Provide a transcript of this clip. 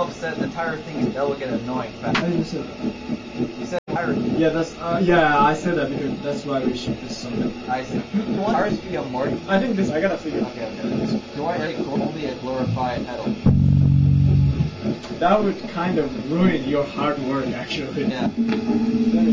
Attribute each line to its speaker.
Speaker 1: yourself said the tire thing is delicate and annoying.
Speaker 2: I didn't say that.
Speaker 1: You said tire.
Speaker 2: Yeah, yeah, I said that because that's why we ship this song.
Speaker 1: I see. You want tires to be a Marty?
Speaker 2: I think this. I gotta figure.
Speaker 1: Okay. Do I take only a glorified pedal?
Speaker 2: That would kind of ruin your hard work, actually.
Speaker 1: Yeah.